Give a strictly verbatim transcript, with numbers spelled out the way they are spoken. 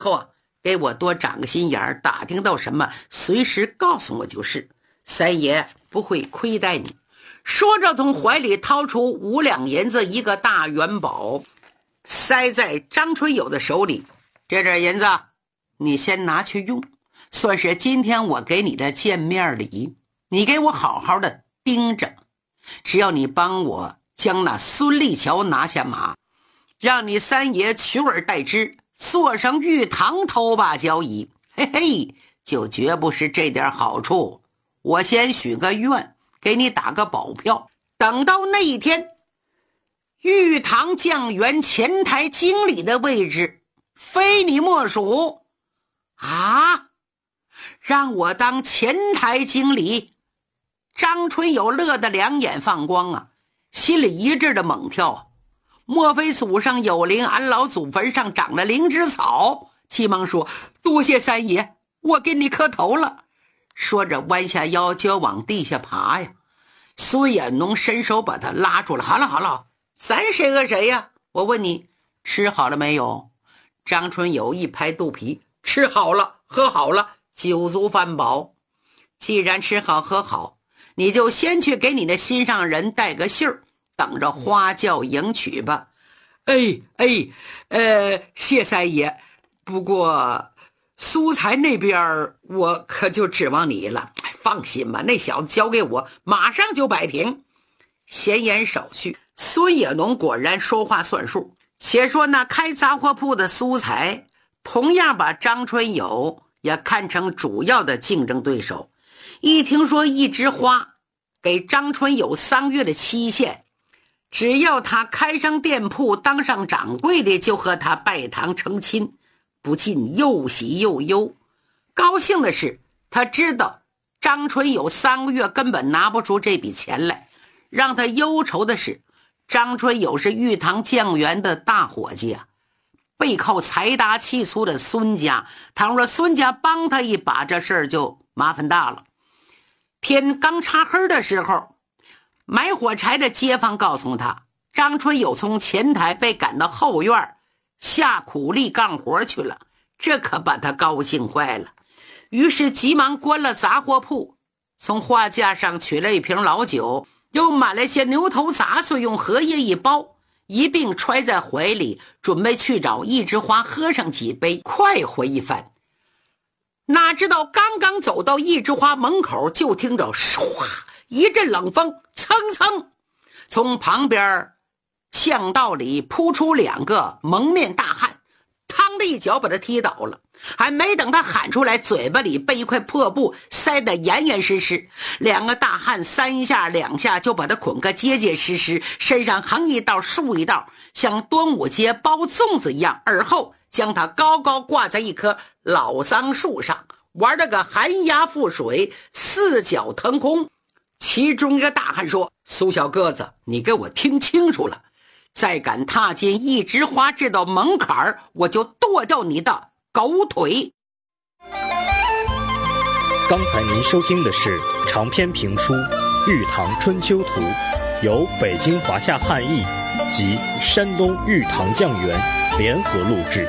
后啊，给我多长个心眼儿，打听到什么随时告诉我就是，三爷不会亏待你。说着从怀里掏出五两银子一个大元宝，塞在张春友的手里。这点银子你先拿去用，算是今天我给你的见面礼，你给我好好的盯着，只要你帮我将那孙立桥拿下马，让你三爷取而代之，坐上玉堂头把交椅，嘿嘿，就绝不是这点好处。我先许个愿，给你打个保票，等到那一天，玉堂酱园前台经理的位置非你莫属。啊，让我当前台经理？张春友乐得两眼放光啊，心里一阵的猛跳。莫非祖上有灵，俺老祖坟上长了灵芝草？急忙说：多谢三爷，我给你磕头了。说着弯下腰就要往地下爬呀。孙衍农伸手把他拉住了。好了好了，咱谁和谁呀？我问你，吃好了没有？张春友一拍肚皮，吃好了，喝好了，酒足饭饱。既然吃好喝好，你就先去给你的心上人带个信儿，等着花轿迎娶吧。哎哎，呃，谢三爷，不过苏才那边我可就指望你了。放心吧，那小子交给我，马上就摆平。闲言少叙，孙野农果然说话算数。且说那开杂货铺的苏才，同样把张春友也看成主要的竞争对手。一听说一枝花给张春友三个月的期限，只要他开上店铺当上掌柜的，就和他拜堂成亲，不禁又喜又忧。高兴的是，他知道张春友三个月根本拿不出这笔钱来。让他忧愁的是，张春友是玉堂酱园的大伙计啊，背靠财大气粗的孙家，倘若孙家帮他一把，这事儿就麻烦大了。天刚擦黑的时候，买火柴的街坊告诉他，张春友从前台被赶到后院下苦力干活去了，这可把他高兴坏了。于是急忙关了杂货铺，从货架上取了一瓶老酒，又买了些牛头杂碎，用荷叶一包，一并揣在怀里，准备去找一枝花喝上几杯，快活一番。哪知道刚刚走到一枝花门口，就听着唰一阵冷风，蹭蹭从旁边巷道里扑出两个蒙面大汉，嘡的一脚把他踢倒了。还没等他喊出来，嘴巴里被一块破布塞得严严实实，两个大汉三下两下就把他捆个结结实实，身上横一道竖一道，像端午节包粽子一样，而后将他高高挂在一棵老桑树上，玩了个寒鸦覆水，四脚腾空。其中一个大汉说：苏小个子，你给我听清楚了，再敢踏进一枝花这道门槛，我就剁掉你的狗腿。 刚才您收听的是长篇评书《玉堂春秋图》，由北京华夏汉译及山东玉堂酱园联合录制。